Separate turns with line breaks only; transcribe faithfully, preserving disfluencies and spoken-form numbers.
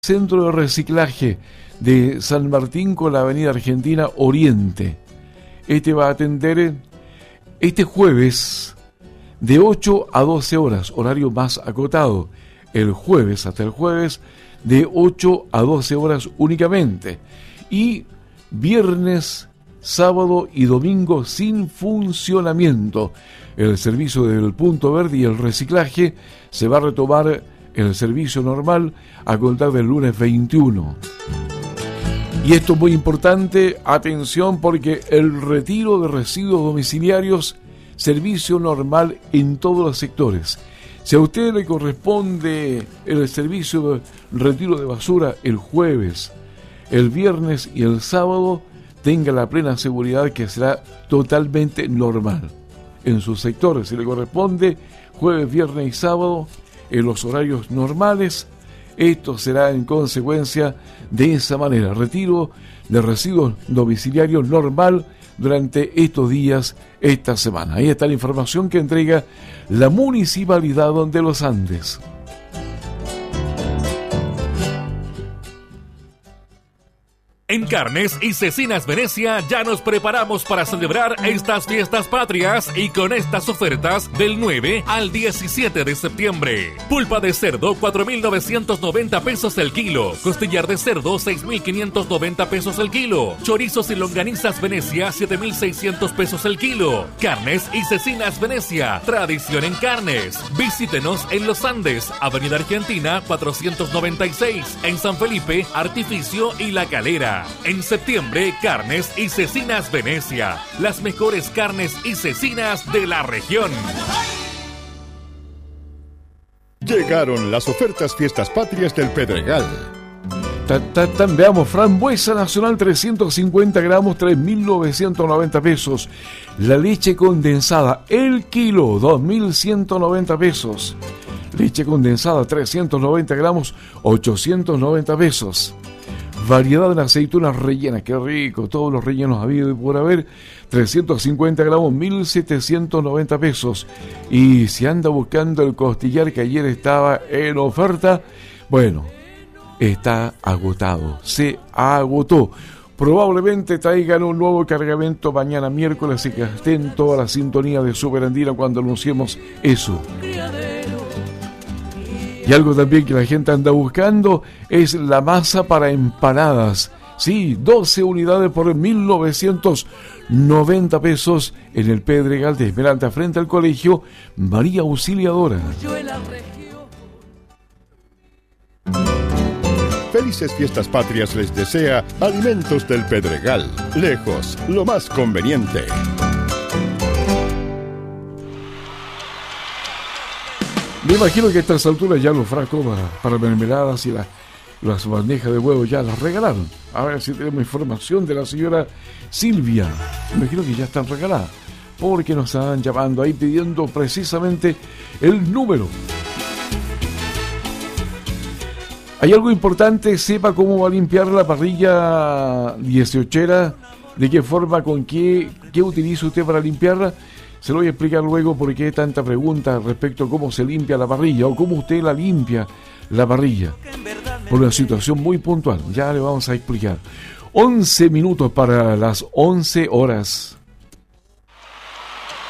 Centro de reciclaje de San Martín con la avenida Argentina Oriente. Este va a atender este jueves de ocho a doce horas, horario más acotado. El jueves, hasta el jueves, de ocho a doce horas únicamente. Y viernes, sábado y domingo sin funcionamiento. El servicio del Punto Verde y el reciclaje se va a retomar el servicio normal a contar del lunes veintiuno. Y esto es muy importante, atención, porque el retiro de residuos domiciliarios, servicio normal en todos los sectores. Si a usted le corresponde el servicio de retiro de basura el jueves, el viernes y el sábado, tenga la plena seguridad que será totalmente normal. En sus sectores, si le corresponde jueves, viernes y sábado, en los horarios normales, esto será en consecuencia de esa manera, retiro de residuos domiciliarios normal durante estos días, esta semana. Ahí está la información que entrega la Municipalidad de Los Andes.
En Carnes y Cecinas Venecia ya nos preparamos para celebrar estas fiestas patrias y con estas ofertas del nueve al diecisiete de septiembre. Pulpa de cerdo cuatro mil novecientos noventa pesos el kilo. Costillar de cerdo seis mil quinientos noventa pesos el kilo. Chorizos y longanizas Venecia siete mil seiscientos pesos el kilo. Carnes y Cecinas Venecia, tradición en carnes. Visítenos en Los Andes, Avenida Argentina cuatrocientos noventa y seis. En San Felipe, Artificio y La Calera. En septiembre, Carnes y Cecinas Venecia, las mejores carnes y cecinas de la región.
Llegaron las ofertas Fiestas Patrias del Pedregal.
Ta, ta, ta, veamos, frambuesa nacional trescientos cincuenta gramos, tres mil novecientos noventa pesos. La leche condensada, el kilo, dos mil ciento noventa pesos. Leche condensada trescientos noventa gramos, ochocientos noventa pesos. Variedad de aceitunas rellenas, qué rico, todos los rellenos habido y por haber, trescientos cincuenta gramos, mil setecientos noventa pesos. Y si anda buscando el costillar que ayer estaba en oferta, bueno, está agotado, se agotó. Probablemente traigan un nuevo cargamento mañana miércoles y que estén toda la sintonía de Super Andina cuando anunciemos eso. Y algo también que la gente anda buscando es la masa para empanadas. Sí, doce unidades por mil novecientos noventa pesos en el Pedregal de Esmeralda frente al colegio María Auxiliadora.
Felices Fiestas Patrias les desea Alimentos del Pedregal. Lejos, lo más conveniente.
Me imagino que a estas alturas ya los frascos para, para mermeladas y la, las bandejas de huevo ya las regalaron. A ver si tenemos información de la señora Silvia. Me imagino que ya están regaladas, porque nos están llamando ahí pidiendo precisamente el número. Hay algo importante, sepa cómo va a limpiar la parrilla dieciochera, de qué forma, con qué, qué utiliza usted para limpiarla. Se lo voy a explicar luego por qué hay tanta pregunta respecto a cómo se limpia la parrilla o cómo usted la limpia la parrilla. Por una situación muy puntual, ya le vamos a explicar. once minutos para las once horas.